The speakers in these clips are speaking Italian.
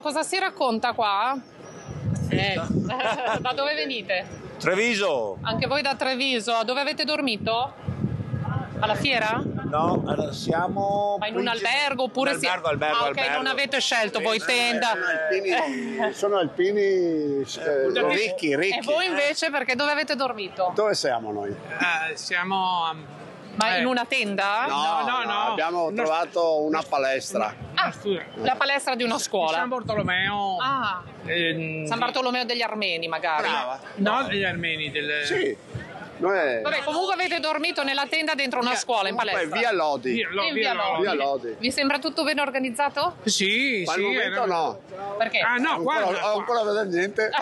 Cosa si racconta qua? Da dove venite? Treviso. Anche voi da Treviso. Dove avete dormito? Alla fiera? No, siamo... Ma in un albergo oppure Albergo. non avete scelto voi tenda. Sono alpini ricchi. E voi invece perché dove avete dormito? Dove siamo noi? Siamo Ma in una tenda? No. Abbiamo trovato una palestra. La palestra di una scuola. San Bartolomeo. San Bartolomeo degli Armeni magari. Brava. No, degli armeni. Sì. Noi... Vabbè, comunque avete dormito nella tenda dentro una scuola, in palestra. Via Lodi. Via Lodi. Vi sembra tutto ben organizzato? Sì, Ma al momento no. Perché? no, qua ancora vedere niente.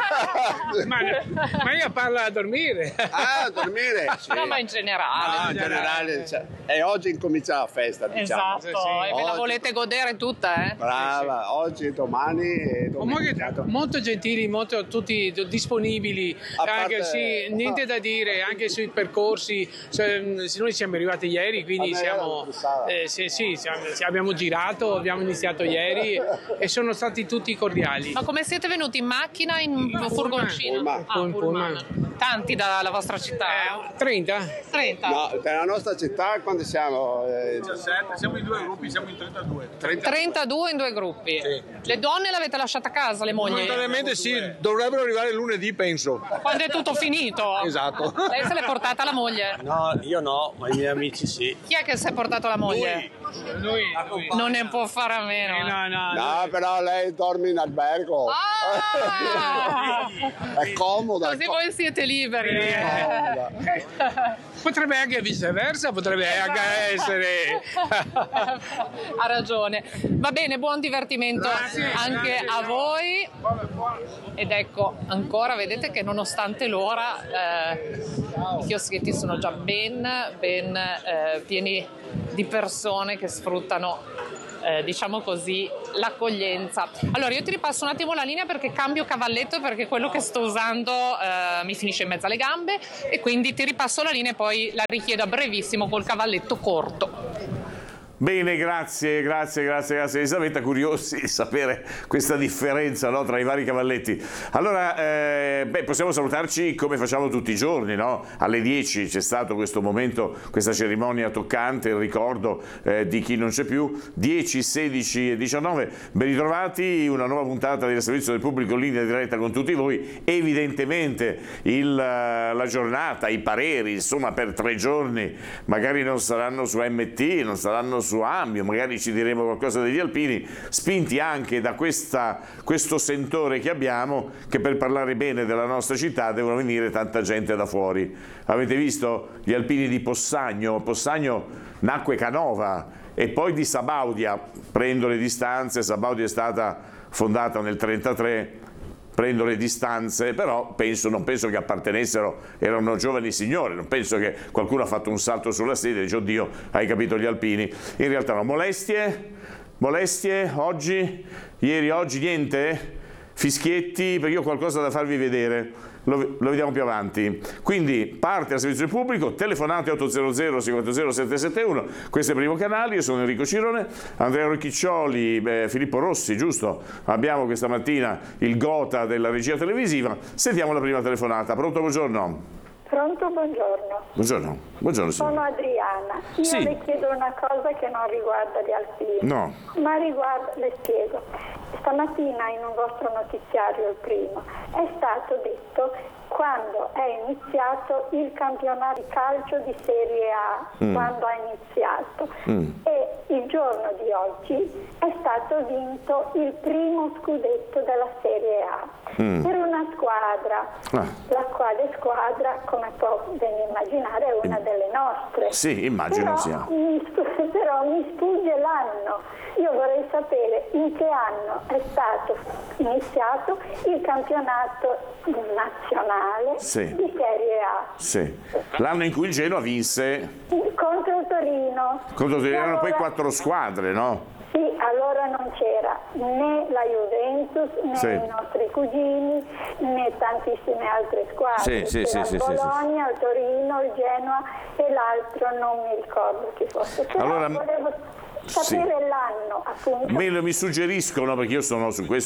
ma io parlo a dormire. A dormire? Sì. No, ma in generale. No, in generale. E oggi incomincia la festa, diciamo. Esatto, e ve la volete godere tutta, Brava, oggi, domani e domenica. Molto gentili, molto tutti disponibili, parte... anche niente da dire, anche sui percorsi. Noi siamo arrivati ieri, quindi abbiamo girato, abbiamo iniziato ieri e sono stati tutti cordiali. Ma come siete venuti? In macchina, in furgoncino? Pullman. Tanti dalla vostra città? 30? No, nella nostra città quando siamo? 17, siamo in due gruppi, siamo in 32. 32 in due gruppi. Sì. Le donne l'avete lasciata a casa, le mogli? Momentaneamente sì, dovrebbero arrivare lunedì, penso. Quando è tutto finito? Esatto. Lei se l'è portata la moglie? No, io no, ma i miei amici sì. Chi è che si è portato la moglie? Lui. Non ne può fare a meno. No, però lei dorme in albergo. È comoda. Così voi siete liberi. Potrebbe anche viceversa, potrebbe anche essere. Ha ragione. Va bene, buon divertimento anche a voi. Ed ecco, ancora vedete che nonostante l'ora i chioschetti sono già ben pieni di persone che sfruttano, diciamo così, l'accoglienza. Allora io ti ripasso un attimo la linea perché cambio cavalletto, perché quello che sto usando mi finisce in mezzo alle gambe, e quindi ti ripasso la linea e poi la richiedo a brevissimo col cavalletto corto. Bene, grazie Elisabetta, curiosi di sapere questa differenza, no, tra i vari cavalletti. Allora, possiamo salutarci come facciamo tutti i giorni, no? Alle 10 c'è stato questo momento, questa cerimonia toccante, il ricordo di chi non c'è più. 10, 16 e 19, ben ritrovati, una nuova puntata del Servizio del Pubblico in linea diretta con tutti voi. Evidentemente la giornata, i pareri, insomma, per 3 giorni magari non saranno su MT, non saranno su Ambio, magari ci diremo qualcosa degli alpini, spinti anche da questo sentore che abbiamo, che per parlare bene della nostra città devono venire tanta gente da fuori. Avete visto gli alpini di Possagno? Possagno nacque Canova e poi di Sabaudia, prendo le distanze, Sabaudia è stata fondata nel 1933, prendo le distanze, però non penso che appartenessero, erano giovani signori, non penso che qualcuno ha fatto un salto sulla sedia e dice oddio, hai capito gli alpini. In realtà no. Molestie oggi, ieri, oggi niente, fischietti, perché io ho qualcosa da farvi vedere. Lo vediamo più avanti. Quindi parte al servizio pubblico, telefonate 800 50 771, questo è il primo canale. Io sono Enrico Cirone, Andrea Rocchiccioli, Filippo Rossi, giusto? Abbiamo questa mattina il gota della regia televisiva. Sentiamo la prima telefonata. Pronto, buongiorno. Pronto, buongiorno. Buongiorno signora. Sono Adriana. Io le chiedo una cosa che non riguarda gli alpini. No. Ma riguarda, le spiego. Stamattina in un vostro notiziario, il primo, è stato detto quando è iniziato il campionato di calcio di Serie A, quando ha iniziato. E il giorno di oggi è stato vinto il primo scudetto della Serie A per una squadra, la quale squadra, come può ben immaginare, è una delle nostre. Sì, immagino sia. Però mi sfugge l'anno. Io vorrei sapere in che anno è stato iniziato il campionato nazionale di Serie A. Sì. L'anno in cui il Genoa vinse contro il Torino. Erano poi 4 squadre, no? Sì, allora non c'era né la Juventus, né i nostri cugini, né tantissime altre squadre. Il Bologna, il Torino, il Genoa e l'altro non mi ricordo chi fosse. Però allora, sapere l'anno appunto. Mi suggeriscono, perché io sono su questo